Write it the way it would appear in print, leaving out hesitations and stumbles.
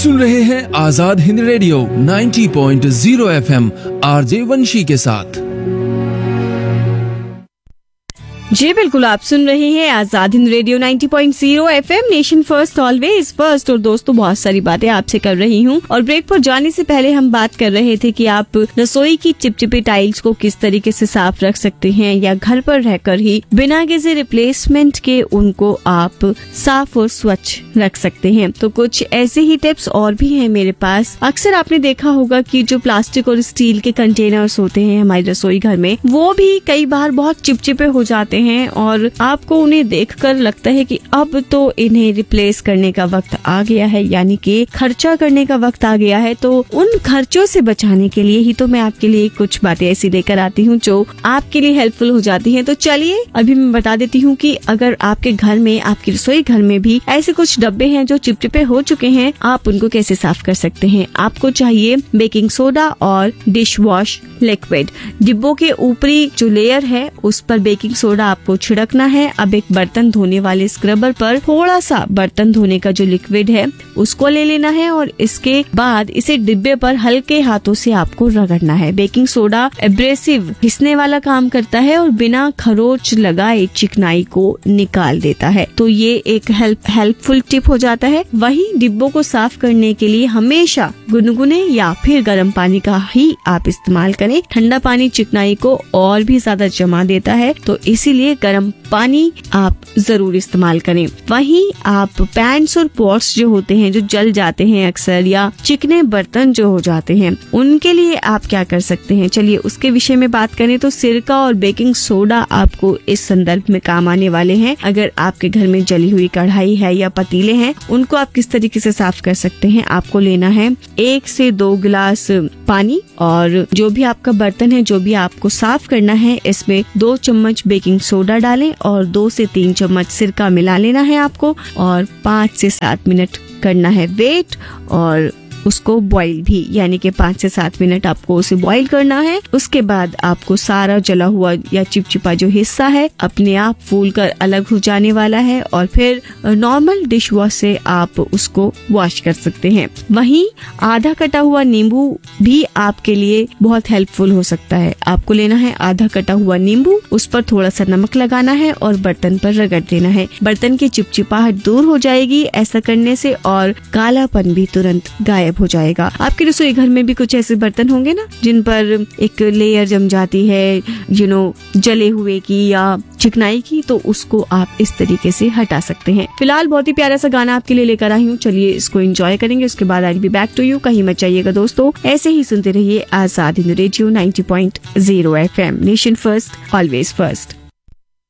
सुन रहे हैं Azad Hind radio 90.0 FM RJ वंशी के साथ। जी बिल्कुल, आप सुन रहे हैं Azad Hind radio 90.0 FM nation first always first. और दोस्तों, बहुत सारी बातें आपसे कर रही हूँ। और ब्रेक पर जाने से पहले हम बात कर रहे थे कि आप रसोई की चिपचिपी टाइल्स को किस तरीके से साफ रख सकते हैं, या घर पर रहकर ही बिना किसी रिप्लेसमेंट के उनको आप साफ और स्वच्छ रख सकते हैं। तो कुछ ऐसे ही टिप्स और भी हैं मेरे पास। अक्सर आपने देखा होगा कि जो प्लास्टिक और स्टील के कंटेनर्स होते हैं हमारे रसोई घर में, वो भी कई बार बहुत चिपचिपे हो जाते हैं और आपको उन्हें देखकर लगता है कि अब तो इन्हें रिप्लेस करने का वक्त आ गया है, यानी कि खर्चा करने का वक्त आ गया है। तो उन खर्चों से बचाने के लिए ही तो मैं आपके लिए कुछ बातें ऐसी लेकर आती हूँ जो आपके लिए हेल्पफुल हो जाती हैं। तो चलिए अभी मैं बता देती हूँ कि अगर आपके घर में, आपकी रसोई घर में भी ऐसे कुछ डब्बे हैं जो चिपचिपे हो चुके हैं, आप उनको कैसे साफ कर सकते हैं। आपको चाहिए बेकिंग सोडा और डिश वॉश लिक्विड। डिब्बों के ऊपरी जो लेयर है उस पर बेकिंग सोडा आपको छिड़कना है। अब एक बर्तन धोने वाले स्क्रबर पर थोड़ा सा बर्तन धोने का जो लिक्विड है उसको ले लेना है और इसके बाद इसे डिब्बे पर हल्के हाथों से आपको रगड़ना है। बेकिंग सोडा एब्रेसिव, घिसने वाला काम करता है और बिना खरोच लगाए चिकनाई को निकाल देता है। तो ये एक हेल्पफुल टिप हो जाता है। वहीं डिब्बों को साफ करने के लिए हमेशा गुनगुने या फिर गर्म पानी का ही आप इस्तेमाल करें। ठंडा पानी चिकनाई को और भी ज्यादा जमा देता है, तो इसीलिए गर्म पानी आप जरूर इस्तेमाल करें। वहीं आप पैन्स और पॉट्स जो होते हैं, जो जल जाते हैं अक्सर, या चिकने बर्तन जो हो जाते हैं, उनके लिए आप क्या कर सकते हैं, चलिए उसके विषय में बात करें। तो सिरका और बेकिंग सोडा आपको इस संदर्भ में काम आने वाले हैं। अगर आपके घर में जली हुई कढ़ाई है या पतीले हैं, उनको आप किस तरीके से साफ कर सकते हैं। आपको लेना है 1 से 2 गिलास पानी और जो भी आपका बर्तन है, जो भी आपको साफ करना है, इसमें 2 चम्मच बेकिंग सोडा डालें और 2 से 3 चम्मच सिरका मिला लेना है आपको, और 5 से 7 मिनट करना है वेट और उसको बॉईल भी, यानी कि 5 से 7 मिनट आपको उसे बॉईल करना है। उसके बाद आपको सारा जला हुआ या चिपचिपा जो हिस्सा है अपने आप फूलकर अलग हो जाने वाला है और फिर नॉर्मल डिश वॉश से आप उसको वॉश कर सकते हैं। वहीं आधा कटा हुआ नींबू भी आपके लिए बहुत हेल्पफुल हो सकता है। आपको लेना है आधा कटा हुआ नींबू, उस पर थोड़ा सा नमक लगाना है और बर्तन पर रगड़ देना है। बर्तन की चिपचिपाहट दूर हो जाएगी ऐसा करने से, और कालापन भी तुरंत गायब हो जाएगा। आपके रसोई घर में भी कुछ ऐसे बर्तन होंगे ना जिन पर एक लेयर जम जाती है, जले हुए की या चिकनाई की, तो उसको आप इस तरीके से हटा सकते हैं। फिलहाल बहुत ही प्यारा सा गाना आपके लिए लेकर आई हूँ, चलिए इसको एंजॉय करेंगे। उसके बाद आई बी बैक टू यू। कहीं मत जाइएगा दोस्तों, ऐसे ही सुनते रहिए Azad Hind radio 90.0 FM nation first always first.